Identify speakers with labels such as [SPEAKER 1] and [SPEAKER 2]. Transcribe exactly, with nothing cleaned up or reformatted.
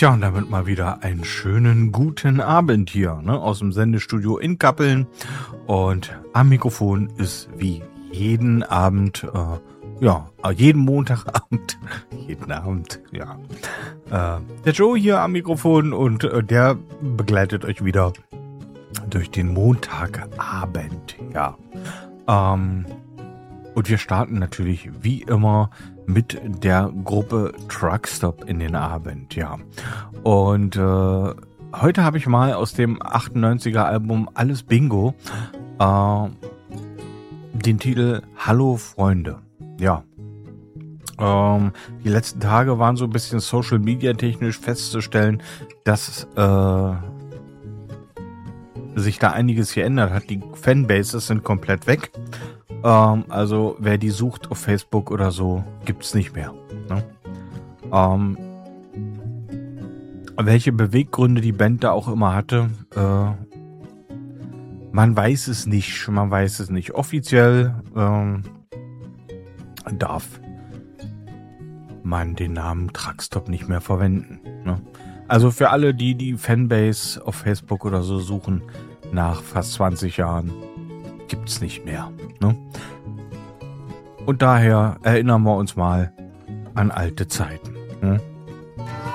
[SPEAKER 1] Tja, und damit mal wieder einen schönen guten Abend hier, ne, aus dem Sendestudio in Kappeln. Und am Mikrofon ist wie jeden Abend, äh, ja, jeden Montagabend, jeden Abend, ja, äh, der Joe hier am Mikrofon und äh, der begleitet euch wieder durch den Montagabend, ja. Ähm, und wir starten natürlich wie immer mit der Gruppe Truckstop in den Abend, ja. Und äh, heute habe ich mal aus dem achtundneunziger Album Alles Bingo äh, den Titel Hallo Freunde, ja. Ähm, die letzten Tage waren so ein bisschen Social Media technisch festzustellen, dass äh, sich da einiges geändert hat. Die Fanbases sind komplett weg. Ähm, also wer die sucht auf Facebook oder so, gibt's nicht mehr. Ne? Ähm, welche Beweggründe die Band da auch immer hatte, äh, man weiß es nicht. Man weiß es nicht. Offiziell ähm, darf man den Namen Truckstop nicht mehr verwenden. Ne? Also für alle, die die Fanbase auf Facebook oder so suchen, nach fast zwanzig Jahren, gibt's nicht mehr. Ne? Und daher erinnern wir uns mal an alte Zeiten. Ne?